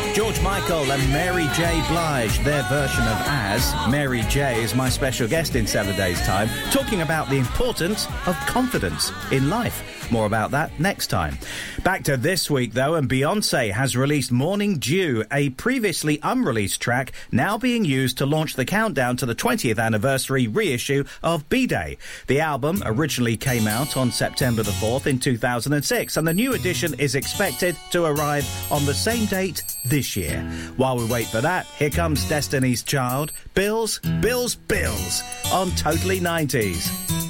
George Michael and Mary J. Blige, their version of As. Mary J. is my special guest in 7 days' time, talking about the importance of confidence in life. More about that next time. Back to this week, though, and Beyoncé has released Morning Dew, a previously unreleased track now being used to launch the countdown to the 20th anniversary reissue of B-Day. The album originally came out on September the 4th in 2006, and the new edition is expected to arrive on the same date this year. While we wait for that, here comes Destiny's Child, Bills, Bills, Bills, on Totally 90s.